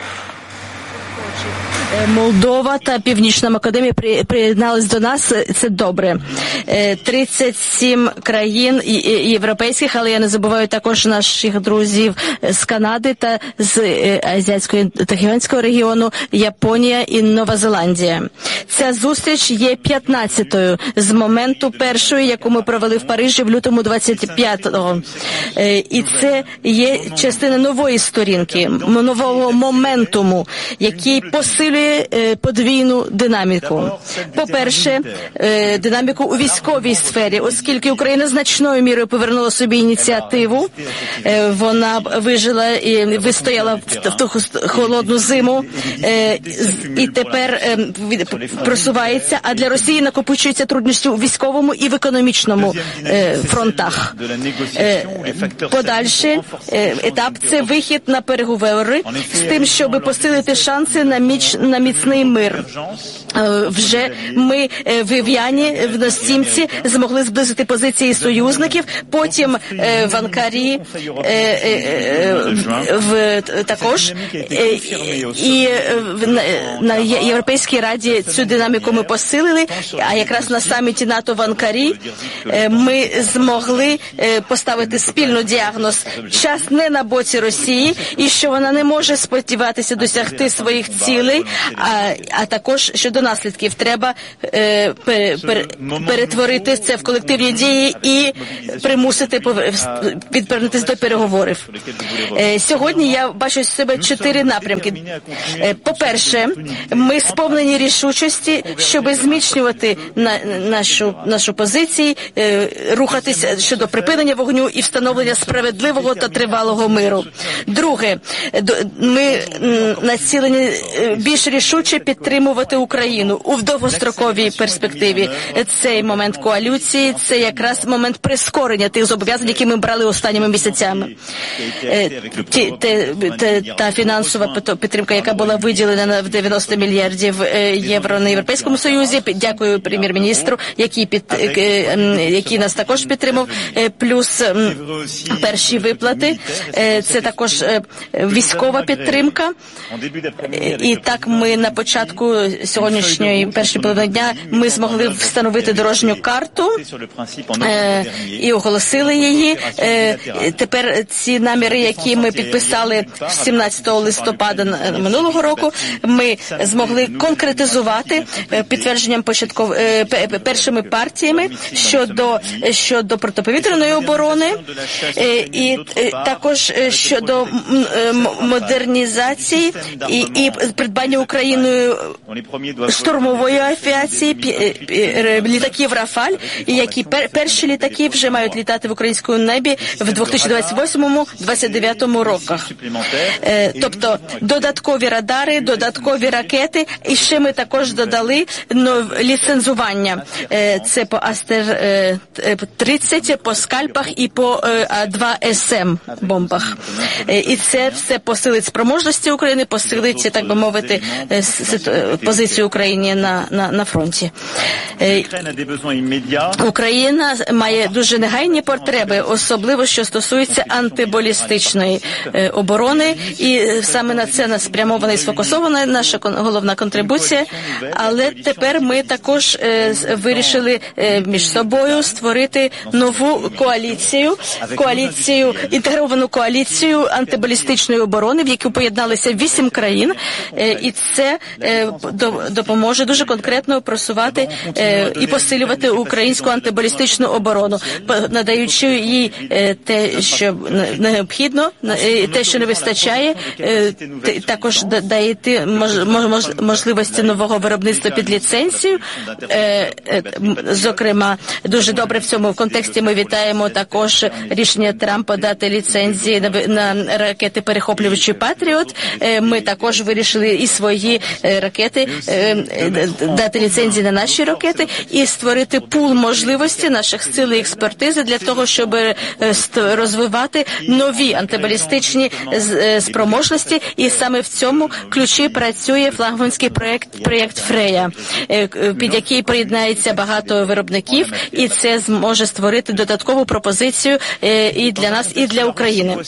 Молдова та Північна Македонія приєднались до нас, це добре. тридцять сім країн європейських, але я не забуваю також наших друзів з Канади та з Азіатського та Тихоокеанського регіону, Японія і Нова Зеландія. Ця зустріч є п'ятнадцятою з моменту першої, яку ми провели в Парижі в лютому двадцять п'ятого. І це є частина нової сторінки, нового моментуму, який посилює подвійну динаміку. По-перше, динаміку у військовій сфері, оскільки Україна значною мірою повернула собі ініціативу, вона вижила і вистояла в ту холодну зиму, і тепер просувається, а для Росії накопичуються труднощі у військовому і в економічному фронтах. Подальший етап – це вихід на переговори з тим, щоб посилити шанси на, міч, на міцний мир. Вже ми в Вів'яні, в Ностімці змогли зблизити позиції союзників, потім в Анкарі в, також, і на Європейській Раді цю динаміку ми посилили, а якраз на саміті НАТО в Анкарі ми змогли поставити спільно діагноз: час не на боці Росії, і що вона не може сподіватися досягти своїх цілей, а, а також щодо наслідків треба е, пер, пер, перетворити це в колективні дії і примусити підвернутися до переговорів. Е, сьогодні я бачу з себе чотири напрямки. Е, по-перше, ми сповнені рішучості, щоб зміцнювати на, нашу, нашу позицію, е, рухатися щодо припинення вогню і встановлення справедливого та тривалого миру. Друге, ми націлені більш рішуче підтримувати Україну у довгостроковій перспективі. Цей момент коаліції, це якраз момент прискорення тих зобов'язань, які ми брали останніми місяцями. Ті, те, те, та фінансова підтримка, яка була виділена в дев'яносто мільярдів євро на Європейському Союзі. Дякую прем'єр-міністру, який, під, який нас також підтримав. Плюс перші виплати. Це також військова підтримка. І так ми на початку сьогоднішньої першої половини дня ми змогли встановити дорожню карту і оголосили її. Тепер ці наміри, які ми підписали сімнадцятого листопада минулого року, ми змогли конкретизувати підтвердженням початков... першими партіями щодо, щодо протиповітряної оборони і також щодо модернізації і, і придбання Україною штурмової авіації, літаків «Рафаль», які пер, перші літаки вже мають літати в українському небі в дві тисячі двадцять восьмому - двадцять дев'ятому роках. Тобто додаткові радари, додаткові ракети, і ще ми також додали ліцензування. Це по Астер тридцять, по скальпах і по А два С М бомбах. І це все посилить спроможності України, посилить, так би мовити, позицію України на, на, на фронті. Україна має дуже негайні потреби, особливо що стосується антибалістичної оборони, і саме на це спрямована і сфокусована наша головна контрибуція. Але тепер ми також вирішили між собою створити нову коаліцію, коаліцію, інтегровану коаліцію антибалістичної оборони, в яку поєдналися вісім країн, і це допоможе дуже конкретно просувати і посилювати українську антибалістичну оборону, надаючи їй те, що необхідно, те, що не вистачає, також даєте можливості нового виробництва під ліцензію. Зокрема, дуже добре в цьому контексті ми вітаємо також рішення Трампа дати ліцензії на ракети перехоплювачі «Патріот». Ми також вирішили і свої ракети, дати ліцензії на наші ракети і створити пул можливості наших сил і експертизи для того, щоб розвивати нові антибалістичні спроможності. І саме в цьому ключі працює флагманський проєкт, проєкт «Фрея», під який приєднається багато виробників, і це зможе створити додаткову пропозицію і для нас, і для України.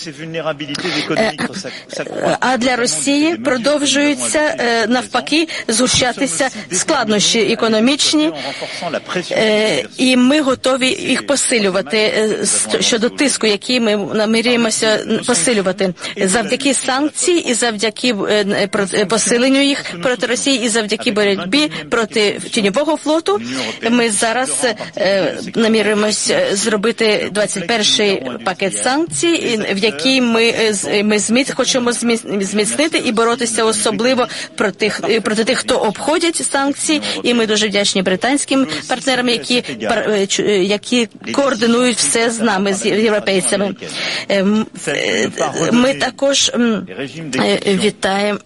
А для Росії продовжуються навпаки згущатися складнощі економічні, і ми готові їх посилювати щодо тиску, який ми наміряємося посилювати завдяки санкцій і завдяки посиленню їх проти Росії і завдяки боротьбі проти тіньового флоту. Ми зараз е, наміруємось зробити двадцять перший пакет санкцій, в який ми, ми зміц, хочемо зміцнити і боротися особливо проти, проти тих, хто обходять санкції. І ми дуже вдячні британським партнерам, які, які координують все з нами, з європейцями. Ми також вітаємо,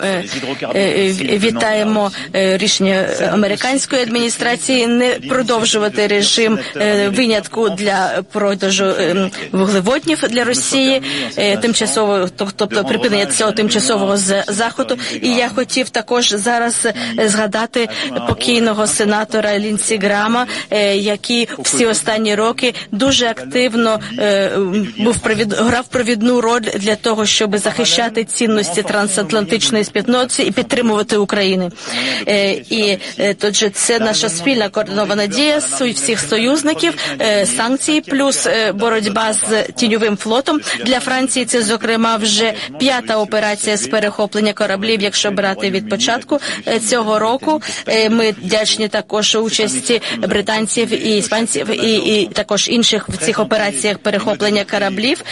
вітаємо рішення американської адміністрації не продовжувати режим винятку для продажу вуглеводнів для Росії, тимчасово, тобто припинення цього тимчасового заходу. І я хотів також зараз згадати покійного сенатора Лінсі Грама, який всі останні роки дуже активно був провід, грав провідну роль для того, щоб захищати цінності трансатлантичної спільноти і підтримувати Україну. І тож це наша спільна координована дія всіх союзників, санкції плюс боротьба з тіньовим флотом. Для Франції це, зокрема, вже п'ята операція з перехоплення кораблів, якщо брати від початку цього року. Ми вдячні також участі британців і іспанців і, і також інших в цих операціях перехоплення кораблів.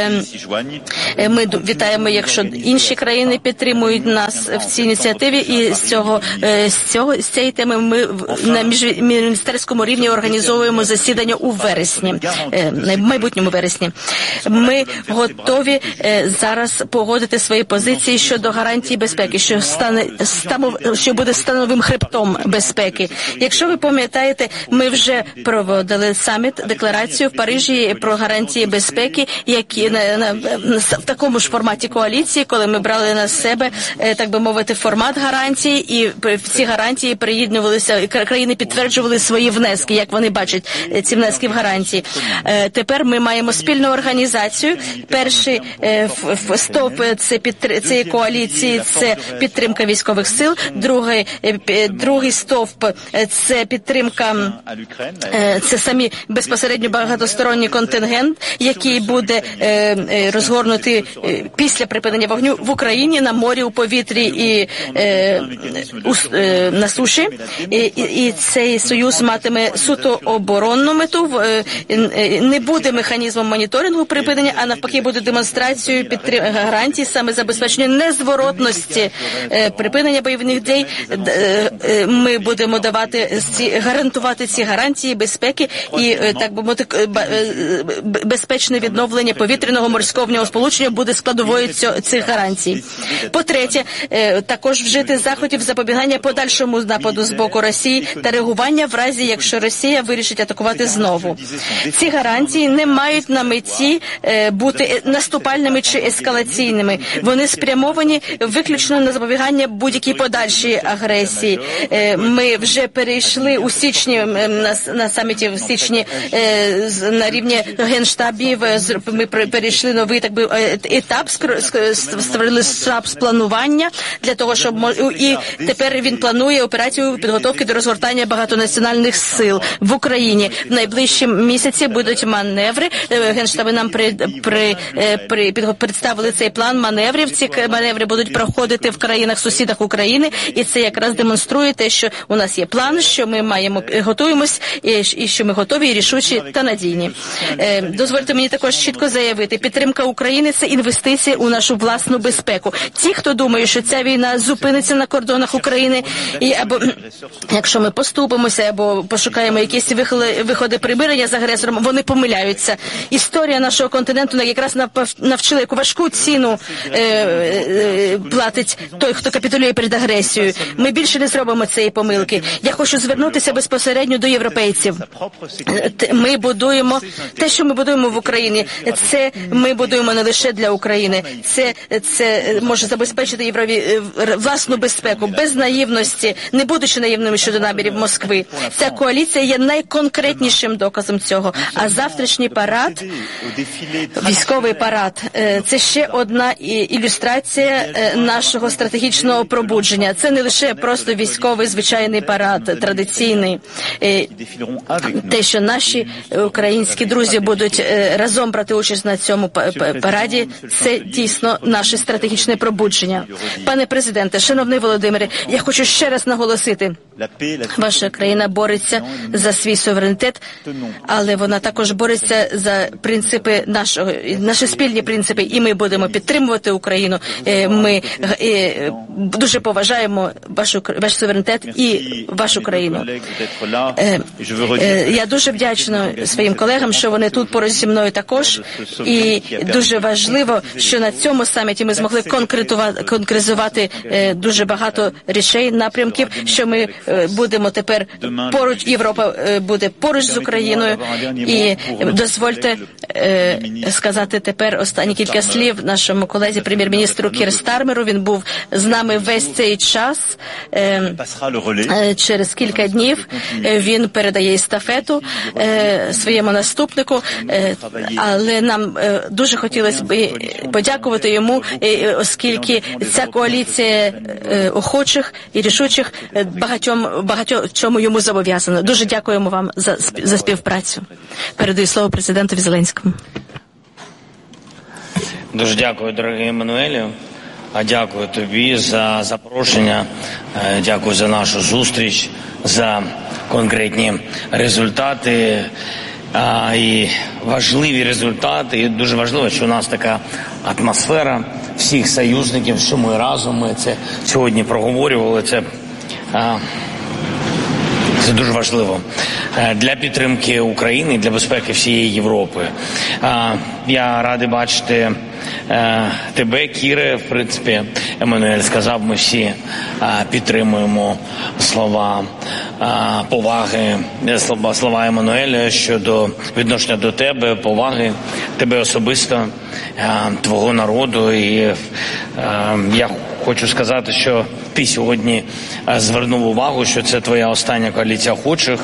Ми вітаємо, якщо інші країни підтримують нас в цій ініціативі, і з цього, з цього з цієї теми ми на міжміністерському рівні організовуємо засідання у вересні, в майбутньому вересні. Ми готові зараз погодити свої позиції щодо гарантій безпеки, що стане що буде становим хребтом безпеки. Якщо ви пам'ятаєте, ми вже проводили саміт, декларацію в Парижі про гарантії безпеки, які на, на, на в такому ж форматі коаліції, коли ми брали на себе, так би мовити, формат гарантій, і ці гарантії приєднувалися, країни підтверджували свої внески, як вони бачать ці внески в гарантії. Тепер ми маємо спільну організацію. Перший стовп цієї коаліції – це підтримка військових сил. Другий, другий стовп – це підтримка, це самі безпосередньо багатосторонній контингент, який буде розгорнутий після припинення вогню в Україні, на морі, у повітрі і е, у, е, на суші. І, і, і цей союз матиме суто оборонну мету. Е, не буде механізмом моніторингу припинення, а навпаки буде демонстрацією підтрим... гарантій саме забезпечення незворотності е, припинення бойових дій. Е, е, ми будемо давати ці, гарантувати ці гарантії безпеки і, е, так би мовити, е, безпечне відновлення повітряного морського сполучення буде складовою цих гарантій. По-третє, також вжити заходів запобігання подальшому нападу з боку Росії та реагування в разі, якщо Росія вирішить атакувати знову. Ці гарантії не мають на меті бути наступальними чи ескалаційними. Вони спрямовані виключно на запобігання будь-якій подальшій агресії. Ми вже перейшли у січні, на, на саміті в січні на рівні генштабів, ми перейшли новий, так би, етап, створили штаб з планування для того, щоб і тепер він планує операцію підготовки до розгортання багатонаціональних сил в Україні. В найближчі місяці будуть маневри. Генштаби нам при, при, при, представили цей план маневрів. Ці маневри будуть проходити в країнах-сусідах України, і це якраз демонструє те, що у нас є план, що ми маємо готуємось, і, і що ми готові, і рішучі та надійні. Дозвольте мені також чітко заявити, підтримка України – це інвестиції у нашу власну безпеку. Ті, хто думає, що ця війна зупиниться на кордонах України, і або якщо ми поступимося, або пошукаємо якісь виходи примирення з агресором, вони помиляються. Історія нашого континенту якраз навчила, яку важку ціну е, е, платить той, хто капітулює перед агресією. Ми більше не зробимо цієї помилки. Я хочу звернутися безпосередньо до європейців. Ми будуємо те, що ми будуємо в Україні. Це ми будуємо не лише для України. Це, це може забезпечити єврові власну безпеку, без наївності, не будучи наївними щодо намірів Москви. Ця коаліція є найконкретнішим доказом цього. А завтрашній парад, військовий парад, це ще одна ілюстрація нашого стратегічного пробудження. Це не лише просто військовий звичайний парад, традиційний. Те, що наші українські друзі будуть разом брати участь на цьому параді, це дійсно наше стратегічне пробудження. Пане президенте, шановний Володимире, я хочу ще ще раз наголосити. Ваша країна бореться за свій суверенітет, але вона також бореться за принципи нашого, наші спільні принципи, і ми будемо підтримувати Україну. Ми дуже поважаємо вашу, ваш суверенітет і вашу країну. Я дуже вдячна своїм колегам, що вони тут поруч зі мною також, і дуже важливо, що на цьому саміті ми змогли конкретизувати дуже багато речей, напрямків, що ми будемо тепер поруч, Європа буде поруч з Україною. І дозвольте е, сказати тепер останні кілька слів нашому колезі, прем'єр-міністру Кір Стармеру. Він був з нами весь цей час. Е, е, через кілька днів він передає естафету е, своєму наступнику, е, але нам е, дуже хотілося б подякувати йому, е, оскільки ця коаліція е, охочих і рішучих багатьом багатьом чому йому зобов'язано. Дуже дякуємо вам за, за співпрацю. Передаю слово президентові Зеленському. Дуже дякую, дорогий Еммануелю. А дякую тобі за запрошення, дякую за нашу зустріч, за конкретні результати а, і важливі результати. І дуже важливо, що у нас така атмосфера всіх союзників, що ми разом, ми це сьогодні проговорювали, це а, Це дуже важливо для підтримки України, для безпеки всієї Європи. Я радий бачити тебе, Кіре. В принципі, Еммануель сказав, ми всі підтримуємо слова поваги, слова, слова Еммануеля щодо відношення до тебе, поваги тебе особисто, твого народу. І я хочу сказати, що ти сьогодні звернув увагу, що це твоя остання коаліція охочих.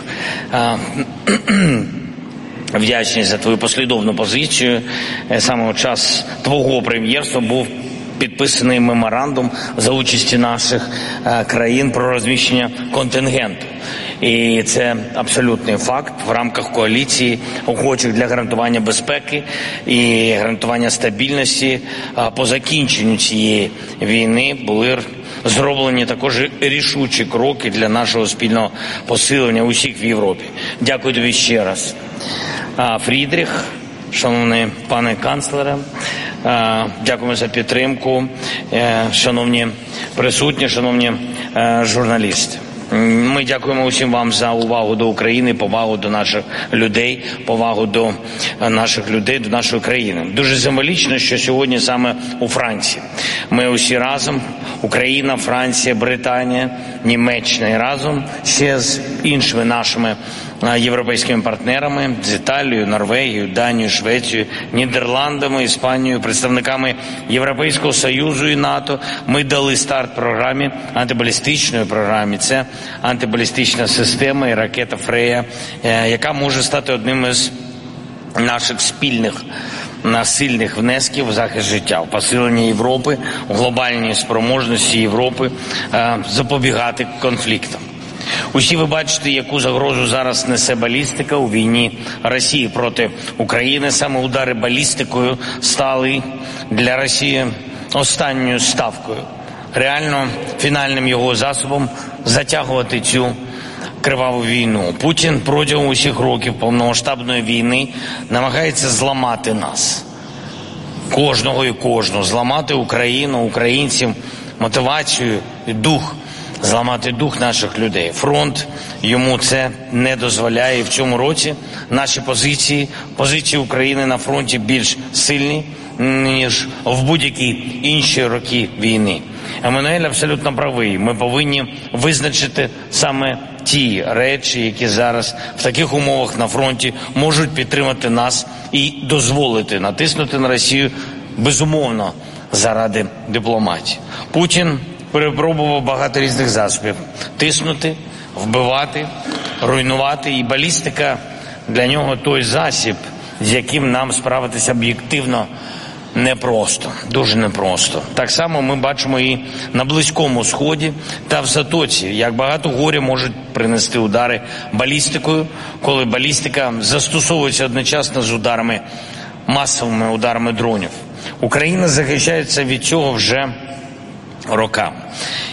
Вдячність за твою послідовну позицію. Саме у час твого прем'єрства був підписаний меморандум за участі наших країн про розміщення контингенту. І це абсолютний факт в рамках коаліції охочих для гарантування безпеки і гарантування стабільності. По закінченню цієї війни були зроблені також рішучі кроки для нашого спільного посилення усіх в Європі. Дякую тобі ще раз. Фрідріх, шановний пане канцлере, дякуємо за підтримку, шановні присутні, шановні журналісти. Ми дякуємо усім вам за увагу до України, повагу до наших людей, повагу до наших людей, до нашої країни. Дуже символічно, що сьогодні саме у Франції ми усі разом, Україна, Франція, Британія, Німеччина і разом ще з іншими нашими європейськими партнерами, з Італією, Норвегією, Данією, Швецією, Нідерландами, Іспанією, представниками Європейського Союзу і НАТО. Ми дали старт програмі, антибалістичної програмі. Це антибалістична система і ракета Фрея, яка може стати одним із наших спільних насильних внесків в захист життя, в посилення Європи, у глобальній спроможності Європи запобігати конфліктам. Усі ви бачите, яку загрозу зараз несе балістика у війні Росії проти України. Саме удари балістикою стали для Росії останньою ставкою, реально фінальним його засобом затягувати цю криваву війну. Путін протягом усіх років повномасштабної війни намагається зламати нас. Кожного і кожну. Зламати Україну, українців, мотивацію і дух. Зламати дух наших людей. Фронт йому це не дозволяє. І в цьому році наші позиції, позиції України на фронті більш сильні, ніж в будь-які інші роки війни. Еммануель абсолютно правий. Ми повинні визначити саме ті речі, які зараз в таких умовах на фронті можуть підтримати нас і дозволити натиснути на Росію, безумовно, заради дипломатії. Путін перепробував багато різних засобів. Тиснути, вбивати, руйнувати. І балістика для нього той засіб, з яким нам справитися об'єктивно непросто, дуже непросто. Так само ми бачимо і на Близькому Сході та в Затоці, як багато горя можуть принести удари балістикою, коли балістика застосовується одночасно з ударами, масовими ударами дронів. Україна захищається від цього вже роками.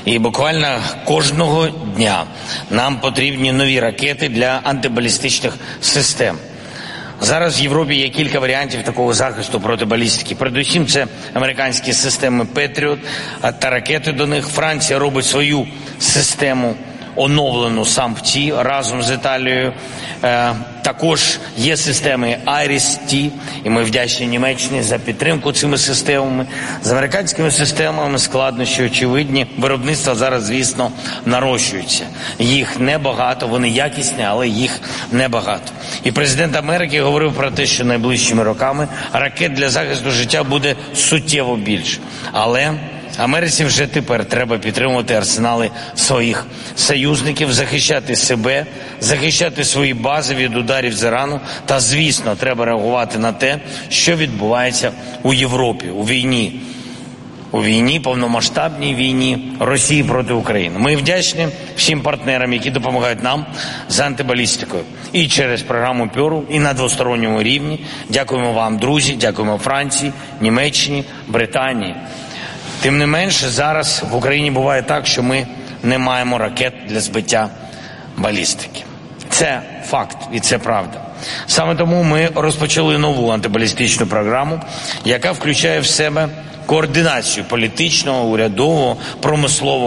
І буквально кожного дня нам потрібні нові ракети для антибалістичних систем. Зараз в Європі є кілька варіантів такого захисту проти балістики. Передусім це американські системи Петріот та ракети до них. Франція робить свою систему, оновлену САМП-Ті разом з Італією. Е, також є системи Айріс-Ті, і ми вдячні Німеччині за підтримку цими системами. З американськими системами складнощі очевидні. Виробництво зараз, звісно, нарощується. Їх небагато, вони якісні, але їх небагато. І президент Америки говорив про те, що найближчими роками ракет для захисту життя буде суттєво більше. Але Америці вже тепер треба підтримувати арсенали своїх союзників, захищати себе, захищати свої бази від ударів з Ірану. Та, звісно, треба реагувати на те, що відбувається у Європі, у війні. У війні, повномасштабній війні Росії проти України. Ми вдячні всім партнерам, які допомагають нам з антибалістикою. І через програму Пьору, і на двосторонньому рівні. Дякуємо вам, друзі, дякуємо Франції, Німеччині, Британії. Тим не менше, зараз в Україні буває так, що ми не маємо ракет для збиття балістики. Це факт і це правда. Саме тому ми розпочали нову антибалістичну програму, яка включає в себе координацію політичного, урядового, промислового